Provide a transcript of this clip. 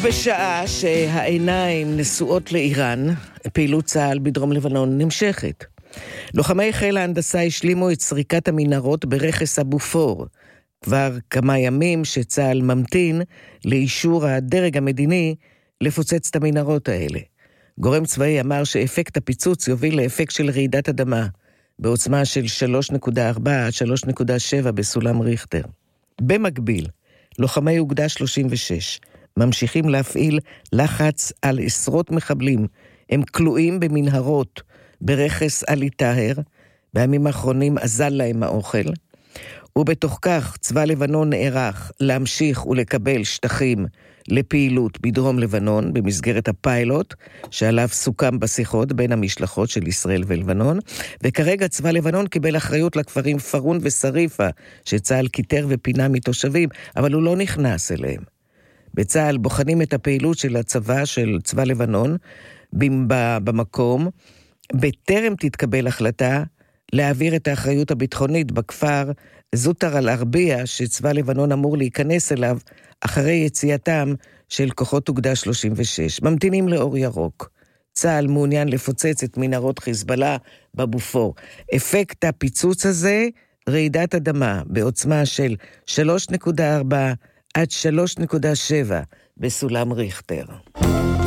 בשעה שהעיניים נשואות לאיראן, פעילות צה"ל בדרום לבנון נמשכת. לוחמי חיל ההנדסה השלימו את סריקת המנהרות ברכס אבו פור. כבר כמה ימים שצה"ל ממתין לאישור הדרג המדיני לפוצץ את המנהרות האלה. גורם צבאי אמר שאפקט הפיצוץ יוביל לאפקט של רעידת אדמה, בעוצמה של 3.4 עד 3.7 בסולם ריכטר. במקביל, לוחמי אוגדה 36 ממשיכים להפעיל לחץ על עשרות מחבלים. הם כלואים במנהרות ברכס עלי טהר, בימים האחרונים אזל להם האוכל, ובתוך כך צבא לבנון נערך להמשיך ולקבל שטחים לפעילות בדרום לבנון במסגרת הפיילוט שעליו סוכם בשיחות בין המשלחות של ישראל ולבנון, וכרגע צבא לבנון קיבל אחריות לכפרים פרון וסריפה שצה"ל כיתר ופינה מתושבים, אבל הוא לא נכנס אליהם. בצה"ל בוחנים את הפעילות של הצבא של צבא לבנון במקום, בטרם תתקבל החלטה להעביר את האחריות הביטחונית בכפר זוטר אל-ערבייה שצבא לבנון אמור להיכנס אליו אחרי יציאתם של כוחות אוגדה 36. ממתינים לאור ירוק. צה"ל מעוניין לפוצץ את מנהרות חיזבאללה בבופור. אפקט הפיצוץ הזה, רעידת אדמה בעוצמה של 3.4 עד 3.7 בסולם ריכטר.